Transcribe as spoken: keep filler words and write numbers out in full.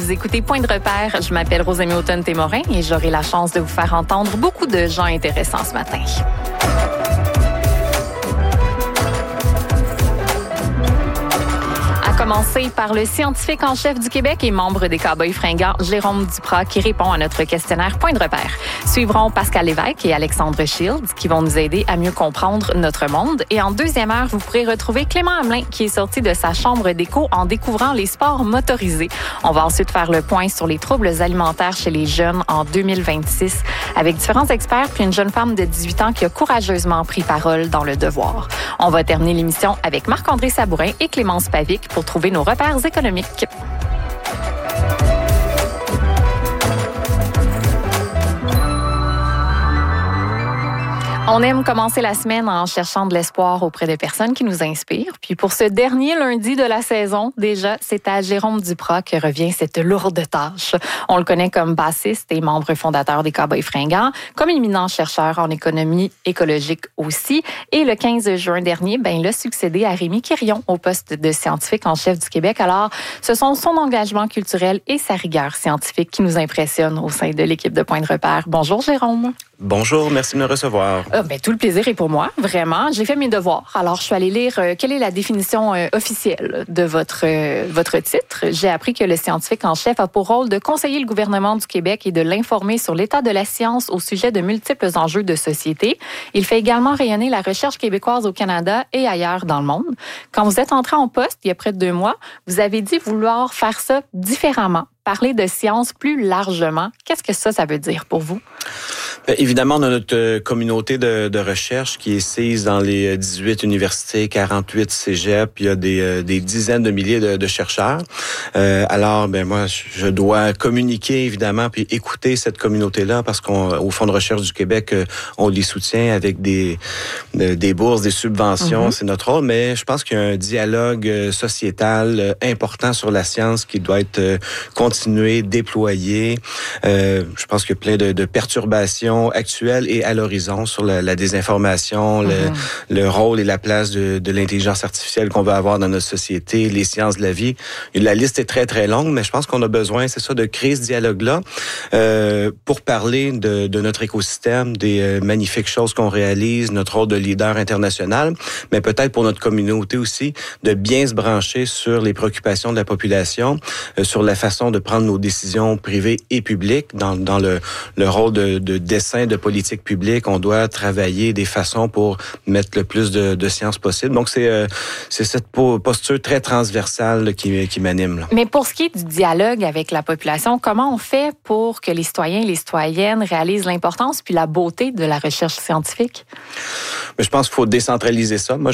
Vous écoutez Point de repère. Je m'appelle Rosemée Automne-Témorin et j'aurai la chance de vous faire entendre beaucoup de gens intéressants ce matin. Commencer par le scientifique en chef du Québec et membre des Cowboys fringants, Jérôme Duprat, qui répond à notre questionnaire Point de repère. Suivront Pascal Lévesque et Alexandre Shields, qui vont nous aider à mieux comprendre notre monde. Et en deuxième heure, vous pourrez retrouver Clément Hamelin, qui est sorti de sa chambre d'écho en découvrant les sports motorisés. On va ensuite faire le point sur les troubles alimentaires chez les jeunes en deux mille vingt-six, avec différents experts, puis une jeune femme de dix-huit ans qui a courageusement pris parole dans Le Devoir. On va terminer l'émission avec Marc-André Sabourin et Clémence Pavic pour trouver nos repères économiques. On aime commencer la semaine en cherchant de l'espoir auprès de personnes qui nous inspirent. Puis pour ce dernier lundi de la saison, déjà, c'est à Jérôme Duprat que revient cette lourde tâche. On le connaît comme bassiste et membre fondateur des Cowboys fringants, comme éminent chercheur en économie écologique aussi. Et le quinze juin dernier, ben, il a succédé à Rémi Quirion au poste de scientifique en chef du Québec. Alors, ce sont son engagement culturel et sa rigueur scientifique qui nous impressionnent au sein de l'équipe de Point de repère. Bonjour Jérôme. Bonjour, merci de me recevoir. Euh, ben, tout le plaisir est pour moi, vraiment. J'ai fait mes devoirs. Alors, je suis allée lire euh, quelle est la définition euh, officielle de votre, euh, votre titre. J'ai appris que le scientifique en chef a pour rôle de conseiller le gouvernement du Québec et de l'informer sur l'état de la science au sujet de multiples enjeux de société. Il fait également rayonner la recherche québécoise au Canada et ailleurs dans le monde. Quand vous êtes entré en poste, il y a près de deux mois, vous avez dit vouloir faire ça différemment, parler de science plus largement. Qu'est-ce que ça, ça veut dire pour vous? Bien, évidemment, on a notre communauté de, de recherche qui est sise dans les dix-huit universités, quarante-huit cégeps. Il y a des, des dizaines de milliers de, de chercheurs. Euh, alors, ben moi, je dois communiquer, évidemment, puis écouter cette communauté-là parce qu'au Fonds de recherche du Québec, on les soutient avec des, des bourses, des subventions. Mm-hmm. C'est notre rôle, mais je pense qu'il y a un dialogue sociétal important sur la science qui doit être continué, déployé. Euh, je pense qu'il y a plein de, de perturbations actuelle et à l'horizon sur la, la désinformation, mm-hmm. le, le rôle et la place de, de l'intelligence artificielle qu'on va avoir dans notre société, les sciences de la vie. Et la liste est très, très longue, mais je pense qu'on a besoin, c'est ça, de créer ce dialogue-là euh, pour parler de, de notre écosystème, des euh, magnifiques choses qu'on réalise, notre rôle de leader international, mais peut-être pour notre communauté aussi, de bien se brancher sur les préoccupations de la population, euh, sur la façon de prendre nos décisions privées et publiques dans, dans le, le rôle de, de dessin de politique publique, on doit travailler des façons pour mettre le plus de, de sciences possible. Donc, c'est, euh, c'est cette posture très transversale là, qui, qui m'anime. Là. Mais pour ce qui est du dialogue avec la population, comment on fait pour que les citoyens et les citoyennes réalisent l'importance puis la beauté de la recherche scientifique? Mais je pense qu'il faut décentraliser ça. Moi,